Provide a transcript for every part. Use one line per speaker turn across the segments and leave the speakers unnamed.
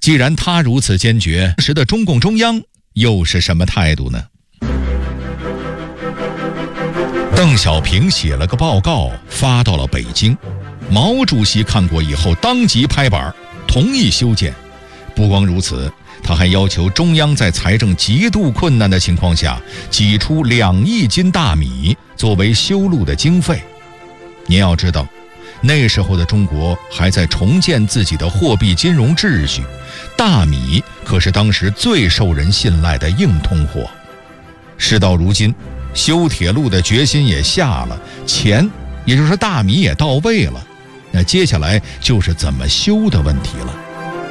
既然他如此坚决，当时的中共中央又是什么态度呢？邓小平写了个报告发到了北京，毛主席看过以后当即拍板同意修建。不光如此，他还要求中央在财政极度困难的情况下挤出2亿斤大米作为修路的经费。您要知道，那时候的中国还在重建自己的货币金融秩序，大米可是当时最受人信赖的硬通货。事到如今，修铁路的决心也下了，钱也就是大米也到位了，那接下来就是怎么修的问题了。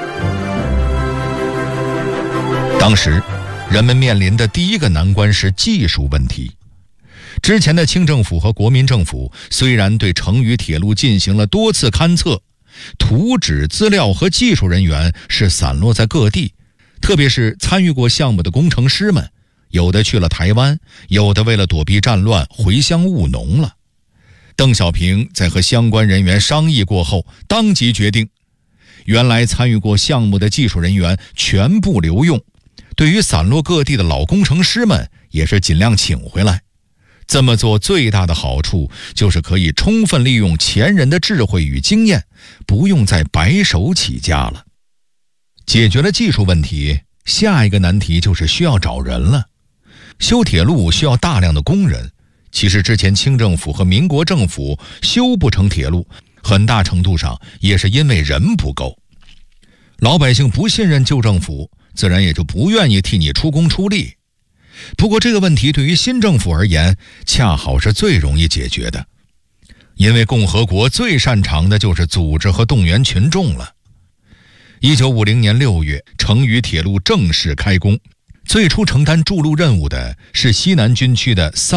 当时人们面临的第一个难关是技术问题。之前的清政府和国民政府虽然对成渝铁路进行了多次勘测，图纸资料和技术人员是散落在各地，特别是参与过项目的工程师们，有的去了台湾，有的为了躲避战乱回乡务农了。邓小平在和相关人员商议过后，当即决定，原来参与过项目的技术人员全部留用，对于散落各地的老工程师们也是尽量请回来。这么做最大的好处就是可以充分利用前人的智慧与经验，不用再白手起家了。解决了技术问题，下一个难题就是需要找人了。修铁路需要大量的工人，其实之前清政府和民国政府修不成铁路，很大程度上也是因为人不够。老百姓不信任旧政府，自然也就不愿意替你出工出力。不过这个问题对于新政府而言，恰好是最容易解决的，因为共和国最擅长的就是组织和动员群众了。1950年6月，成渝铁路正式开工，最初承担筑路任务的是西南军区的